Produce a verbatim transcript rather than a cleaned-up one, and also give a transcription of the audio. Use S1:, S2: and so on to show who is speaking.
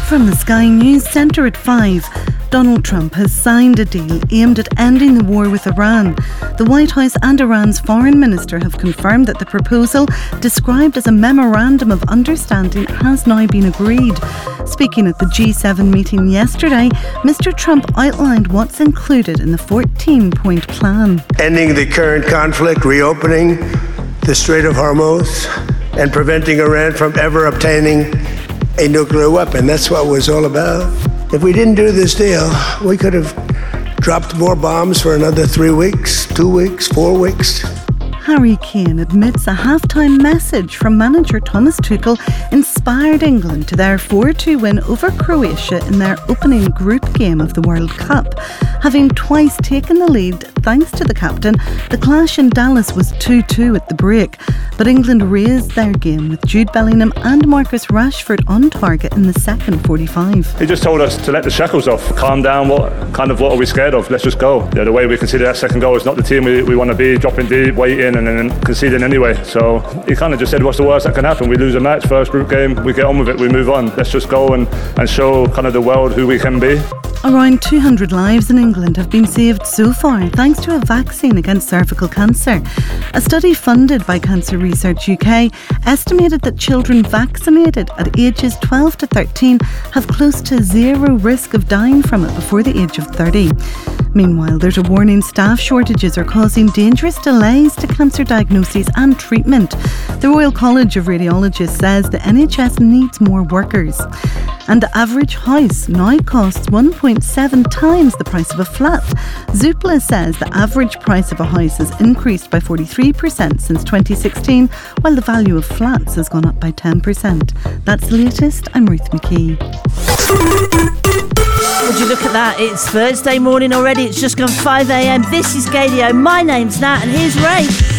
S1: From the Sky News Centre at five, Donald Trump has signed a deal aimed at ending the war with Iran. The White House and Iran's foreign minister have confirmed that the proposal, described as a memorandum of understanding, has now been agreed. Speaking at the G seven meeting yesterday, Mister Trump outlined what's included in the fourteen-point plan.
S2: Ending the current conflict, reopening the Strait of Hormuz, and preventing Iran from ever obtaining a nuclear weapon. That's what it was all about. If we didn't do this deal, we could have dropped more bombs for another three weeks, two weeks, four weeks.
S1: Harry Kane admits a half-time message from manager Thomas Tuchel inspired England to their four two win over Croatia in their opening group game of the World Cup. Having twice taken the lead thanks to the captain, the clash in Dallas was two two at the break. But England raised their game with Jude Bellingham and Marcus Rashford on target in the second forty-five.
S3: He just told us to let the shackles off, calm down, what kind of what are we scared of, let's just go. Yeah, the way we consider that second goal is not the team we, we want to be, dropping deep, waiting and then conceding anyway. So he kind of just said, what's the worst that can happen? We lose a match, first group game, we get on with it, we move on. Let's just go and, and show kind of the world who we can be.
S1: Around two hundred lives in England have been saved so far thanks to a vaccine against cervical cancer. A study funded by Cancer Research U K estimated that children vaccinated at ages twelve to thirteen have close to zero risk of dying from it before the age of thirty. Meanwhile, there's a warning staff shortages are causing dangerous delays to cancer diagnoses and treatment. The Royal College of Radiologists says the N H S needs more workers. And the average house now costs one point seven times the price of a flat. Zoopla says the average price of a house has increased by forty-three percent since twenty sixteen, while the value of flats has gone up by ten percent. That's the latest. I'm Ruth McKee.
S4: Would you look at that? It's Thursday morning already. It's just gone five a.m. This is Gadio. My name's Nat, and here's Ray.